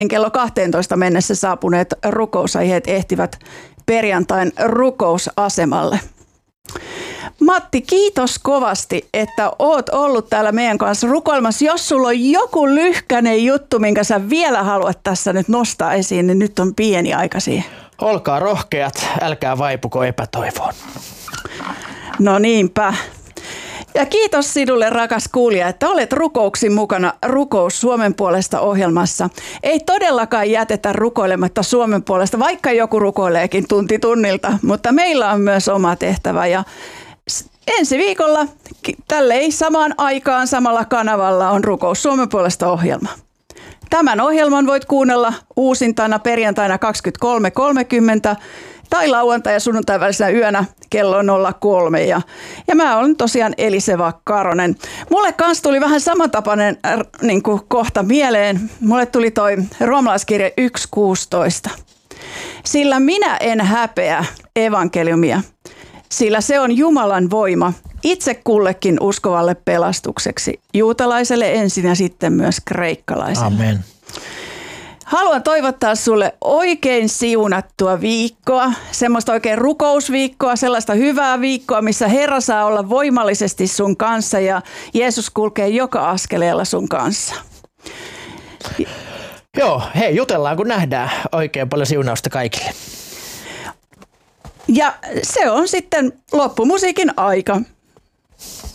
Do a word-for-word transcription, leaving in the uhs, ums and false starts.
kello kahteentoista mennessä saapuneet rukousaiheet ehtivät perjantain rukousasemalle. Matti, kiitos kovasti, että oot ollut täällä meidän kanssa rukoilmassa. Jos sulla on joku lyhkäinen juttu, minkä sä vielä haluat tässä nyt nostaa esiin, niin nyt on pieni aika siihen. Olkaa rohkeat, älkää vaipuko epätoivoon. No niinpä. Ja kiitos sinulle, rakas kuulija, että olet rukouksin mukana Rukous Suomen puolesta -ohjelmassa. Ei todellakaan jätetä rukoilematta Suomen puolesta, vaikka joku rukoileekin tunti tunnilta, mutta meillä on myös oma tehtävä. Ja ensi viikolla tälleen samaan aikaan samalla kanavalla on Rukous Suomen puolesta -ohjelma. Tämän ohjelman voit kuunnella uusintana perjantaina kaksikymmentäkolme kolmekymmentä tai lauantai- ja sunnuntai välisenä yönä kello nolla kolme. Ja, ja mä olen tosiaan Eliseva Karonen. Mulle kans tuli vähän samantapainen äh, niin kuin kohta mieleen. Mulle tuli toi roomalaiskirje yksi kuusitoista. Sillä minä en häpeä evankeliumia, sillä se on Jumalan voima itse kullekin uskovalle pelastukseksi, juutalaiselle ensin ja sitten myös kreikkalaiselle. Amen. Haluan toivottaa sulle oikein siunattua viikkoa, semmoista oikein rukousviikkoa, sellaista hyvää viikkoa, missä Herra saa olla voimallisesti sun kanssa ja Jeesus kulkee joka askeleella sun kanssa. Joo, hei, jutellaan kun nähdään. Oikein paljon siunausta kaikille. Ja se on sitten loppumusiikin aika.